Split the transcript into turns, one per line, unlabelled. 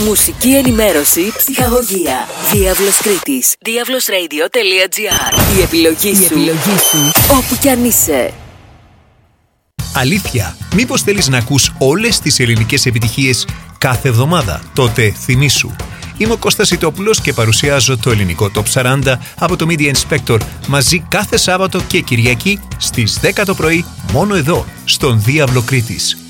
Μουσική ενημέρωση, ψυχαγωγία. Διάβλος Κρήτης. diablosradio.gr. Η επιλογή σου. Όπου κι αν είσαι.
Αλήθεια, μήπως θέλεις να ακούς όλες τις ελληνικές επιτυχίες κάθε εβδομάδα? Τότε θυμήσου. Είμαι ο Κώστας Ιτόπουλος και παρουσιάζω το ελληνικό Top 40 από το Media Inspector μαζί κάθε Σάββατο και Κυριακή στις 10 το πρωί μόνο εδώ, στον Διάβλο Κρήτης.